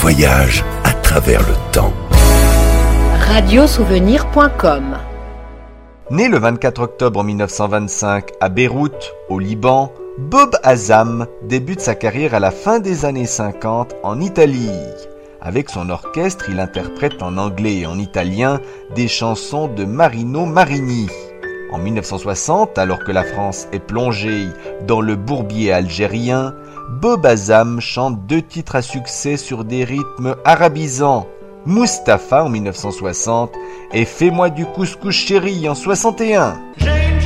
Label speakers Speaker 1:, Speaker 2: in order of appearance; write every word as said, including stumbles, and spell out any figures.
Speaker 1: voyage à travers le temps.
Speaker 2: radiosouvenir point com.
Speaker 3: Né le vingt-quatre octobre mille neuf cent vingt-cinq à Beyrouth, au Liban, Bob Hazam débute sa carrière à la fin des années cinquante en Italie. Avec son orchestre, il interprète en anglais et en italien des chansons de Marino Marini. En mille neuf cent soixante, alors que la France est plongée dans le bourbier algérien, Bob Hazam chante deux titres à succès sur des rythmes arabisants, Mustapha en mille neuf cent soixante et Fais-moi du couscous chéri en soixante et un.